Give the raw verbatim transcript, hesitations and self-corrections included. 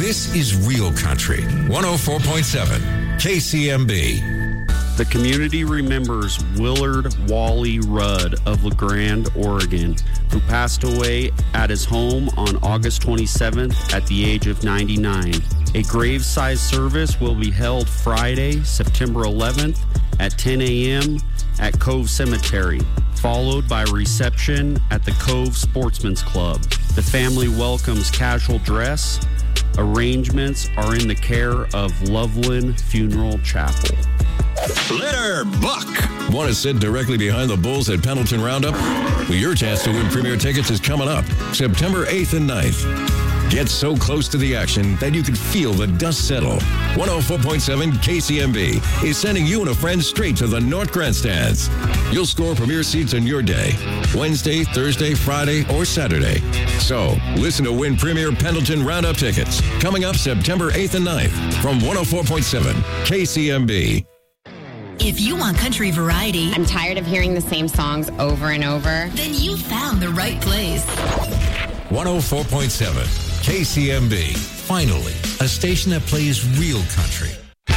This is Real Country, one oh four point seven K C M B. The community remembers Willard Wally Rudd of LeGrand, Oregon, who passed away at his home on August twenty-seventh at the age of ninety-nine. A grave-sized service will be held Friday, September eleventh at ten a.m. at Cove Cemetery, followed by a reception at the Cove Sportsman's Club. The family welcomes casual dress. Arrangements are in the care of Loveland Funeral Chapel. Litter Buck. Want to sit directly behind the bulls at Pendleton Roundup? Well, your chance to win premier tickets is coming up September eighth and ninth. Get so close to the action that you can feel the dust settle. one oh four point seven K C M B is sending you and a friend straight to the North Grandstands. You'll score premier seats on your day, Wednesday, Thursday, Friday, or Saturday. So, listen to win premier Pendleton Roundup tickets coming up September eighth and ninth from one oh four point seven K C M B. If you want country variety, I'm tired of hearing the same songs over and over, then you found the right place. one oh four point seven K C M B. Finally, a station that plays real country.